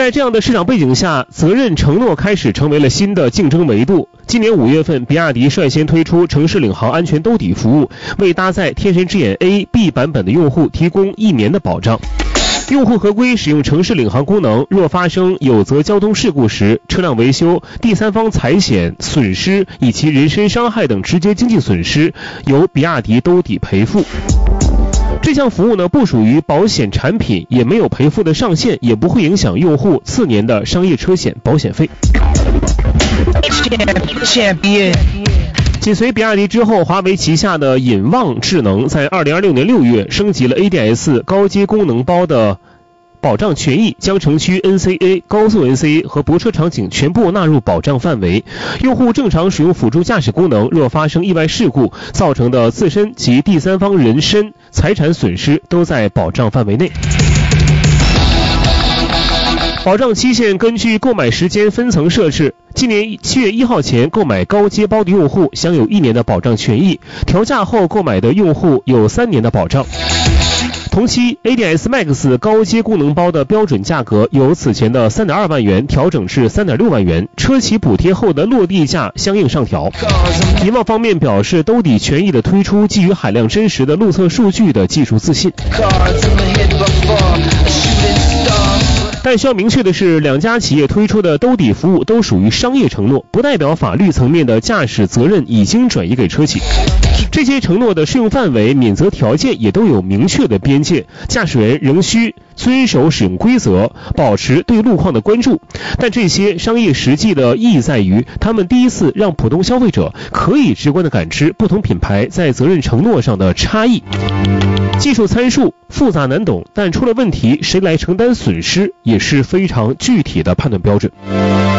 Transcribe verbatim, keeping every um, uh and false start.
在这样的市场背景下，责任承诺开始成为了新的竞争维度。今年五月份，比亚迪率先推出城市领航安全兜底服务，为搭载天神之眼 A、B 版本的用户提供一年的保障。用户合规使用城市领航功能，若发生有责交通事故时，车辆维修、第三方财险损失以及人身伤害等直接经济损失，由比亚迪兜底赔付。这项服务呢，不属于保险产品，也没有赔付的上限，也不会影响用户次年的商业车险保险费。紧随比亚迪之后，华为旗下的隐望智能在二零二六年六月升级了 A D S 高阶功能包的保障权益，将城区 N C A、高速 N C A 和泊车场景全部纳入保障范围。用户正常使用辅助驾驶功能，若发生意外事故造成的自身及第三方人身、财产损失都在保障范围内。保障期限根据购买时间分层设置，今年七月一号前购买高阶包的用户享有一年的保障权益，调价后购买的用户有三年的保障。同期 A D S Max 高阶功能包的标准价格由此前的 三点二万元调整至 三点六万元，车企补贴后的落地价相应上调。银望方面表示，兜底权益的推出基于海量真实的路测数据的技术自信。但需要明确的是，两家企业推出的兜底服务都属于商业承诺，不代表法律层面的驾驶责任已经转移给车企。这些承诺的适用范围、免责条件也都有明确的边界，驾驶员仍需遵守使用规则，保持对路况的关注。但这些商业实际的意义在于，他们第一次让普通消费者可以直观地感知不同品牌在责任承诺上的差异。技术参数复杂难懂，但出了问题谁来承担损失也是非常具体的判断标准。